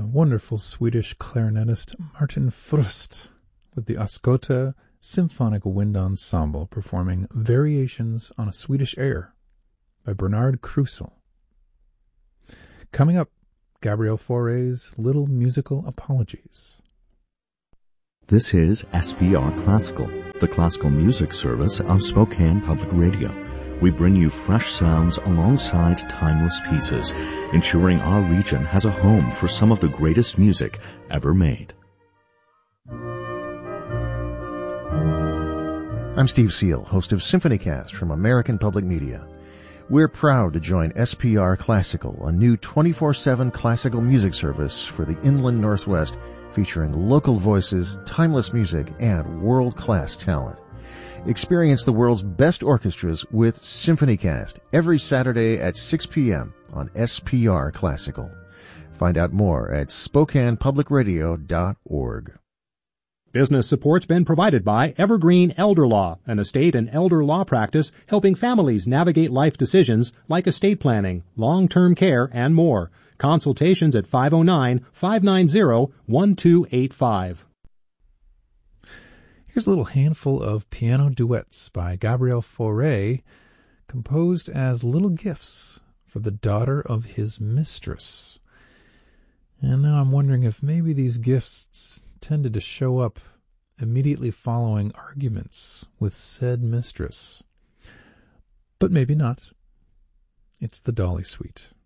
wonderful Swedish clarinetist Martin Frust with the Ascota Symphonic Wind Ensemble performing Variations on a Swedish Air by Bernard Krusel. Coming up, Gabriel Fauré's Little Musical Apologies. This is SPR Classical, the classical music service of Spokane Public Radio. We bring you fresh sounds alongside timeless pieces, ensuring our region has a home for some of the greatest music ever made. I'm Steve Seal, host of SymphonyCast from American Public Media. We're proud to join SPR Classical, a new 24/7 classical music service for the Inland Northwest, featuring local voices, timeless music, and world-class talent. Experience the world's best orchestras with SymphonyCast every Saturday at 6 p.m. on SPR Classical. Find out more at SpokanePublicRadio.org. Business support's been provided by Evergreen Elder Law, an estate and elder law practice helping families navigate life decisions like estate planning, long-term care, and more. Consultations at 509-590-1285. Here's a little handful of piano duets by Gabriel Fauré, composed as little gifts for the daughter of his mistress. And now I'm wondering if maybe these gifts tended to show up immediately following arguments with said mistress. But maybe not. It's the Dolly Suite.